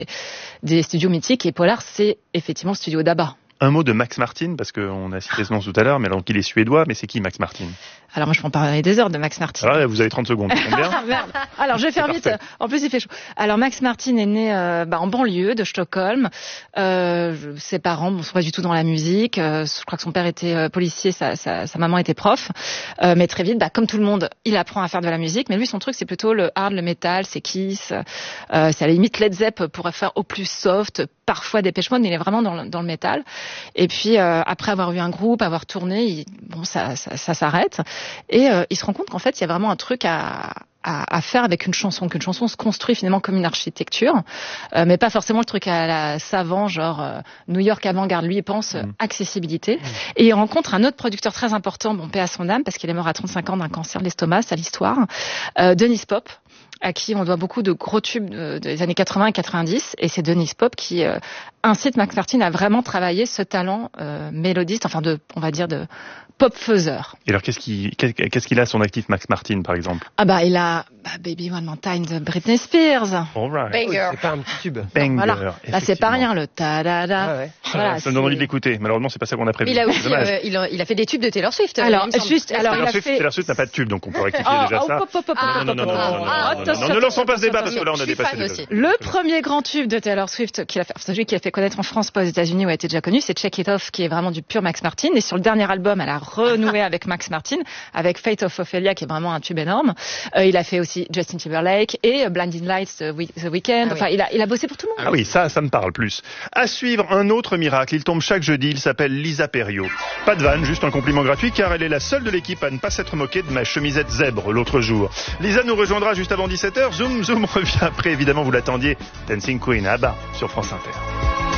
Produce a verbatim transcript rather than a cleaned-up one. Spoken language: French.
des studios mythiques. Et Polar, c'est effectivement le studio d'Abba. Un mot de Max Martin, parce qu'on a cité ce nom tout à l'heure, mais alors qu'il est suédois, mais c'est qui Max Martin? Alors moi je peux en parler des heures de Max Martin. Alors là, vous avez trente secondes, ça tombe bien. Merde. Alors je vais faire vite, en plus il fait chaud. Alors Max Martin est né euh, bah, en banlieue de Stockholm. Euh, ses parents ne sont pas du tout dans la musique. Euh, je crois que son père était euh, policier, sa, sa, sa maman était prof. Euh, mais très vite, bah, comme tout le monde, il apprend à faire de la musique. Mais lui son truc c'est plutôt le hard, le metal, c'est Kiss. Euh, c'est à la limite Led Zepp pourrait faire au plus soft, parfois Depeche Mode, mais il est vraiment dans le, dans le metal. Et puis euh, après avoir eu un groupe, avoir tourné, il, bon ça, ça, ça s'arrête. Et euh, il se rend compte qu'en fait, il y a vraiment un truc à, à, à faire avec une chanson, qu'une chanson se construit finalement comme une architecture, euh, mais pas forcément le truc à la savant, genre euh, New York avant-garde. Lui, il pense euh, accessibilité. Mmh. Et il rencontre un autre producteur très important, bon, paix à son âme, parce qu'il est mort à trente-cinq ans d'un cancer de l'estomac, c'est l'histoire, euh, Dennis Pop, à qui on doit beaucoup de gros tubes de, des années quatre-vingts et quatre-vingt-dix. Et c'est Dennis Pop qui euh, incite Max Martin à vraiment travailler ce talent euh, mélodiste, enfin de, on va dire de pop faiseur. Et alors qu'est-ce qu'il qu'est-ce qu'il a à son actif, Max Martin, par exemple? Ah bah il a bah, Baby One More Time de Britney Spears. All right. Banger. Oui, c'est pas un petit tube. Banger. Voilà. Là c'est pas rien le ta da da. Ah ouais. Voilà, ça me donne envie de l'écouter. Malheureusement c'est pas ça qu'on a prévu. Il a aussi, euh, il, a, il a fait des tubes de Taylor Swift. Alors juste, alors Taylor il a Swift, fait. Taylor Swift n'a pas de tube, donc on peut rectifier Oh, déjà oh, ça. pop, pop, pop, Non non non non non non non. Ne lançons pas ce débat parce que là on a dépassé les deux. Le premier grand tube de Taylor Swift qu'il a fait, celui qui a fait connaître en France, pas aux États-Unis où elle était déjà connue, c'est Check It Off, qui est vraiment du pur Max Martin. Et sur le dernier album, elle a renoué avec Max Martin, avec Fate of Ophelia, qui est vraiment un tube énorme. Euh, il a fait aussi Justin Timberlake et Blinding Lights The Weeknd. Ah enfin, oui. il a, il a bossé pour tout le monde. Ah oui, ça, ça me parle plus. À suivre, un autre miracle. Il tombe chaque jeudi. Il s'appelle Lisa Perio. Pas de vanne, juste un compliment gratuit, car elle est la seule de l'équipe à ne pas s'être moquée de ma chemisette zèbre l'autre jour. Lisa nous rejoindra juste avant dix-sept heures. Zoom, Zoom revient après. Évidemment, vous l'attendiez. Dancing Queen, à bas, sur France Inter.